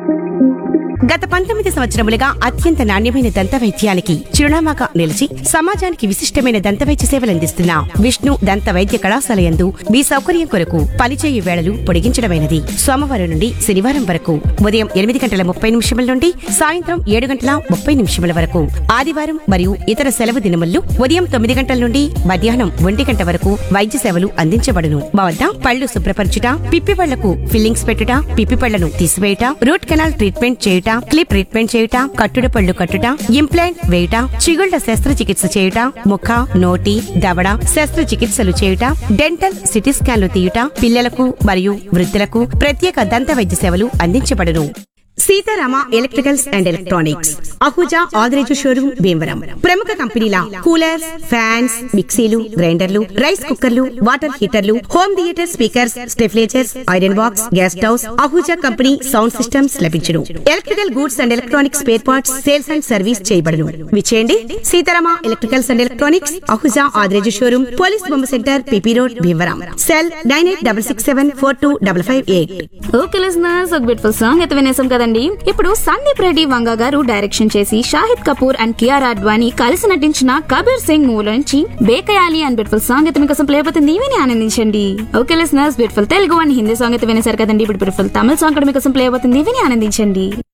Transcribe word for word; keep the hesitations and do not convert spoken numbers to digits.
గత పంతొమ్మిది సంవత్సరములుగా అత్యంత నాణ్యమైన దంత వైద్యానికి చిరునామాగా నిలిచి సమాజానికి విశిష్టమైన దంత వైద్య సేవలందిస్తున్న విష్ణు దంత వైద్య కళాశాల యందు మీ సౌకర్యం కొరకు పనిచేయు వేళలు పొడిగించడమైనది. సోమవారం నుండి శనివారం వరకు ఉదయం ఎనిమిది గంటల ముప్పై నిమిషముల నుండి సాయంత్రం ఏడు గంటల ముప్పై నిమిషముల వరకు, ఆదివారం మరియు ఇతర సెలవు దినముల్లో ఉదయం తొమ్మిది గంటల నుండి మధ్యాహ్నం ఒంటి గంట వరకు వైద్య సేవలు అందించబడును. మా వద్ద పళ్లు శుభ్రపరచుట, పిప్పి పళ్లకు ఫిల్లింగ్స్ పెట్టుట, పిప్పి పళ్లను తీసివేయుట, రూట్ కెనాల్ ట్రీట్మెంట్ చేయుట, క్లిప్ ట్రీట్మెంట్ చేయుట, కట్టుడ పళ్ళు కట్టుట, ఇంప్లాంట్ వేయుట, చిగుళ్ల శస్త్రచికిత్స చేయుట, ముఖ, నోటి, దవడ శస్త్రచికిత్సలు చేయుట, డెంటల్ సిటీ స్కాన్లు తీయుట, పిల్లలకు మరియు వృద్ధులకు ప్రత్యేక దంత వైద్య సేవలు అందించబడును. Sitarama electricals and electronics Ahuja Adireju showroom Bhimavaram. ప్రముఖ కంపెనీల కూలర్స్, ఫ్యాన్స్, మిక్సీలు, గ్రైండర్లు, రైస్ కుక్కర్లు, water హీటర్లు, home theatre speakers, స్టెఫ్లేచర్స్, iron box, gas stoves, Ahuja company sound systems లభించును. Electrical goods and electronics spare parts sales and service చేయబడును. విచేయండి Sitarama electricals and electronics Ahuja Adireju showroom, police బొమ్మ centre, PP road, Bhimavaram. Cell nine eight double six seven four two double five eight. Okay listeners, ఒక beautiful song అయితే వినేసాం కదండి. ఇప్పుడు సందీప్ రెడ్డి వంగ గారు direction చేసి Shahid Kapoor and Kiara Advani కలిసి నటించిన కబీర్ సింగ్ మూవీ నుంచి బేకయాలి అండ్ బ్యూటిఫుల్ సాంగ్ అయితే మీకోసం ప్లే అవుతుంది, విని ఆనందించండి. Okay listeners, beautiful Telugu and Hindi song అయితే వినేసారు కదండి. ఇప్పుడు బ్యూటిఫుల్ తమిళ సాంగ్ కూడా మీకోసం ప్లే అవుతుంది, విని ఆనందించండి.